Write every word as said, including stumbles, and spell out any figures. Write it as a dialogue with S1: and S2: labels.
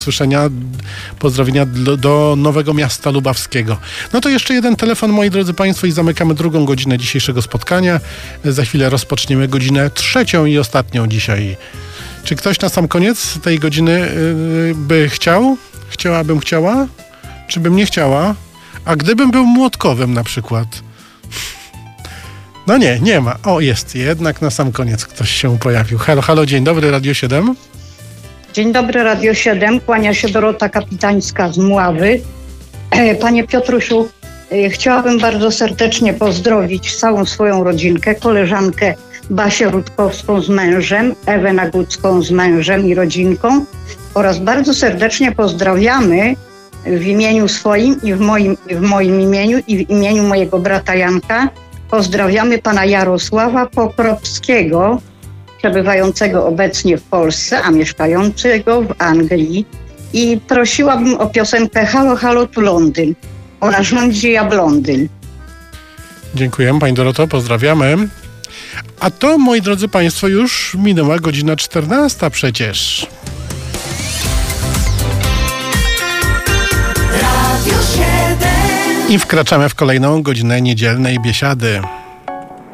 S1: Słyszenia, pozdrowienia do, do Nowego Miasta Lubawskiego. No to jeszcze jeden telefon, moi drodzy Państwo, i zamykamy drugą godzinę dzisiejszego spotkania. Za chwilę rozpoczniemy godzinę trzecią i ostatnią dzisiaj. Czy ktoś na sam koniec tej godziny yy, by chciał? Chciałabym chciała? Czy bym nie chciała? A gdybym był Młotkowym na przykład? No nie, nie ma. O, jest. Jednak na sam koniec ktoś się pojawił. Halo, halo, dzień dobry, Radio siedem.
S2: Dzień dobry, Radio siedem. Kłania się Dorota Kapitańska z Mławy. Panie Piotrusiu, chciałabym bardzo serdecznie pozdrowić całą swoją rodzinkę, koleżankę Basię Rutkowską z mężem, Ewę Nagucką z mężem i rodzinką oraz bardzo serdecznie pozdrawiamy w imieniu swoim i w moim, i w moim imieniu i w imieniu mojego brata Janka pozdrawiamy pana Jarosława Pokropskiego, przebywającego obecnie w Polsce, a mieszkającego w Anglii. I prosiłabym o piosenkę Halo, halo, tu Londyn. O narządzie ja blondyn.
S1: Dziękujemy, pani Doroto, pozdrawiamy. A to, moi drodzy Państwo, już minęła godzina czternasta przecież. I wkraczamy w kolejną godzinę niedzielnej biesiady.